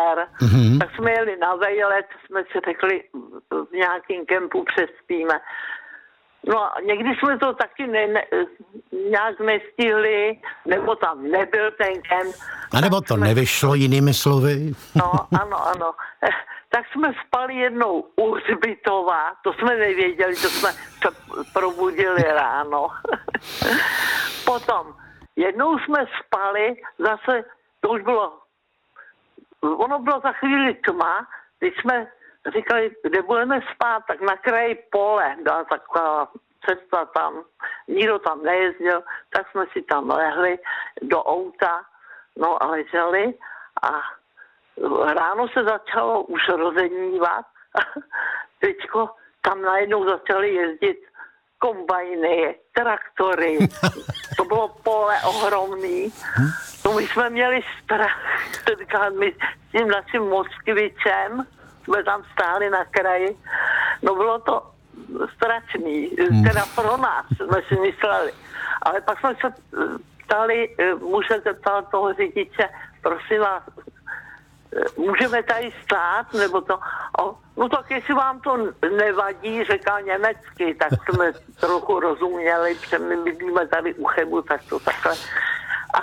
večer, tak jsme jeli na vejlet, jsme si řekli, v nějakým kempu přespíme. No a někdy jsme to taky nějak nestihli, nebo tam nebyl ten kemp. A nebo to nevyšlo jinými slovy. No, ano. Tak jsme spali jednou u hřbitova, to jsme nevěděli, to jsme se probudili ráno. Potom jednou jsme spali, zase to už ono bylo za chvíli tma, když jsme říkali, kde budeme spát, tak na kraji pole, byla taková cesta tam, nikdo tam nejezdil, tak jsme si tam lehli do auta, no a leželi a ráno se začalo už rozednívat a teďko tam najednou začaly jezdit kombajny, traktory, to bylo pole ohromný. No my jsme měli strach, my s tím naším Moskvičem jsme tam stáli na kraji, no bylo to strašný, teda pro nás jsme si mysleli. Ale pak jsme se ptali, můžete ptát toho řidiče, prosím vás, můžeme tady stát, nebo to, no tak jestli vám to nevadí, říkal německy, tak jsme trochu rozuměli, protože my bydlíme tady u Chebu, tak to takhle a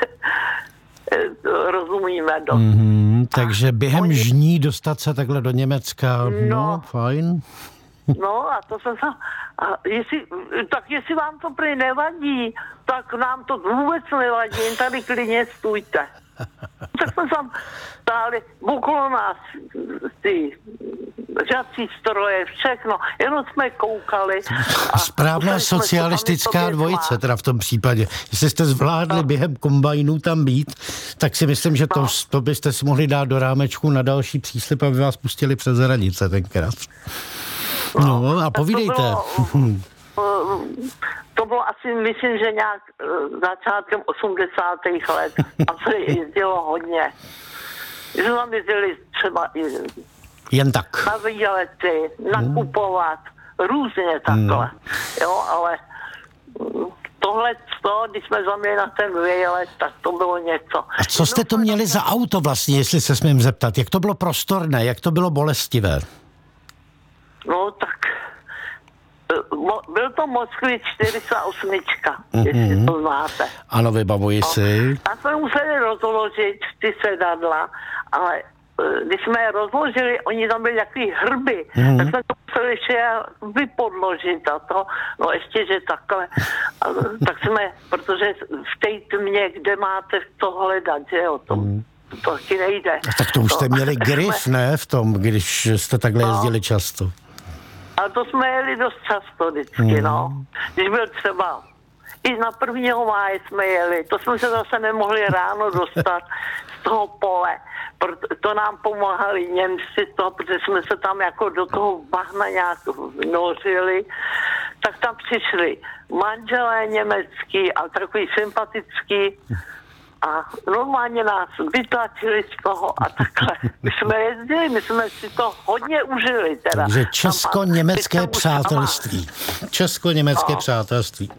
rozumíme dost. Takže během žní dostat se takhle do Německa, no fajn. No a to jsem se... jestli vám to prý nevadí, tak nám to vůbec nevadí, jen tady klidně stůjte. Tak jsme tam stáli, okolo nás ty řací stroje, všechno, jenom jsme koukali. Správná socialistická dvojice teda v tom případě. Jestli jste zvládli během kombajnů tam být, tak si myslím, že to byste si mohli dát do rámečku na další příslib, aby vás pustili přes hranice tenkrát. No a povídejte. To bylo asi, myslím, že nějak začátkem 80. let. A se jezdilo hodně. My jsme tam jezdili třeba jen tak. Na výlety, nakupovat, různě takhle. Jo, ale tohle, když jsme zaměli na ten výlet, tak to bylo něco. A co jste to měli za auto vlastně, jestli se smím zeptat? Jak to bylo prostorné, jak to bylo bolestivé? No tak byl to Moskvič 408, jestli to znáte. Ano, vybavuji si. A jsme museli rozložit ty sedadla, ale když jsme je rozložili, oni tam byli takový hrby, tak jsme to museli ještě vypodložit a to, no ještě, že takhle. A, tak jsme, protože v té tmě, kde máte to hledat, že jo, to taky nejde. Tak to už jste měli grif, ne, v tom, když jste takhle jezdili často. Ale to jsme jeli dost často vždycky, no. Když byl třeba, i na 1. máje jsme jeli, to jsme se zase nemohli ráno dostat z toho pole. To nám pomáhali Němci, protože jsme se tam jako do toho bahna nějak nořili, tak tam přišli manželé německý a takový sympatický a normálně nás vytlačili z toho a takhle. My jsme jezdili, my jsme si to hodně užili teda. Takže česko-německé přátelství. Česko-německé přátelství.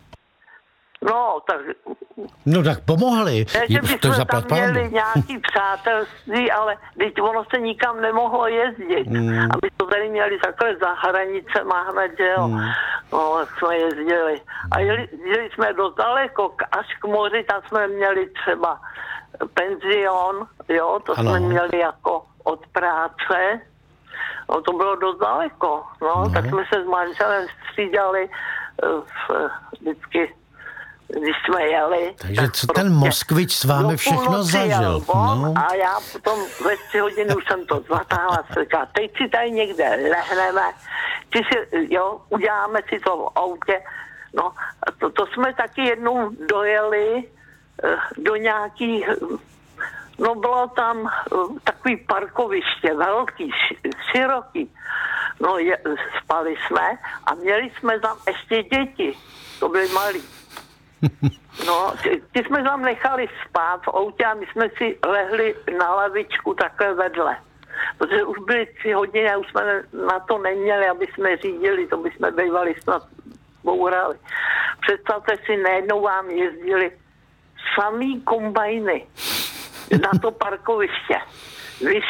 No tak pomohli. Ne, že bychom tam měli nějaký přátelství, ale teď ono se nikam nemohlo jezdit. A my to tady měli takhle za hranicema hned, že jo. No, tak jsme jezdili. A jeli jsme dost daleko, až k moři, tam jsme měli třeba penzion, jo, to jsme měli jako od práce. No, to bylo dost daleko, no. Tak jsme se s manželem střídali vždycky, když jsme jeli. Takže co ten Moskvič s vámi všechno zažil? No. A já potom ve 3 hodiny už jsem to zatáhla, říkala, teď si tady někde lehneme, uděláme si to v autě. No, a to jsme taky jednou dojeli do nějakých, no bylo tam takový parkoviště, velký, široký. No, spali jsme a měli jsme tam ještě děti, to byly malí. No, ty jsme tam nechali spát v autě a my jsme si lehli na lavičku takhle vedle. Protože už byly 3 hodiny a už jsme na to neměli, aby jsme řídili, to by jsme bývali snad bourali. Představte si, najednou vám jezdili samý kombajny na to parkoviště.